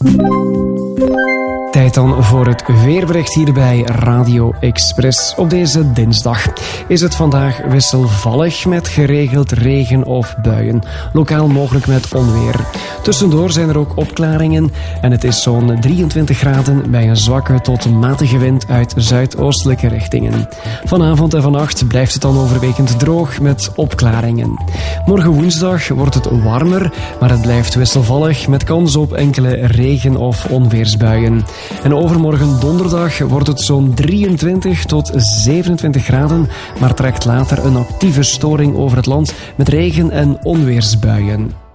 Tijd dan voor het weerbericht hier bij Radio Express. Op deze dinsdag is het vandaag wisselvallig met geregeld regen of buien. Lokaal mogelijk met onweer. Tussendoor zijn er ook opklaringen en het is zo'n 23 graden bij een zwakke tot matige wind uit zuidoostelijke richtingen. Vanavond en vannacht blijft het dan overwegend droog met opklaringen. Morgen woensdag wordt het warmer, maar het blijft wisselvallig met kans op enkele regen- of onweersbuien. En overmorgen donderdag wordt het zo'n 23 tot 27 graden, maar trekt later een actieve storing over het land met regen- en onweersbuien.